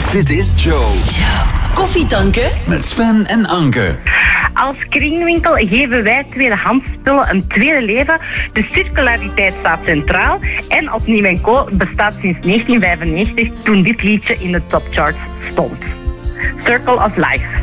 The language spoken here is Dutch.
Dit is Joe. Koffietanken Met Sven en Anke. Als kringwinkel geven wij tweedehands spullen een tweede leven. De circulariteit staat centraal. En Opnieuw & Co bestaat sinds 1995, toen dit liedje in de topcharts stond. Circle of Life.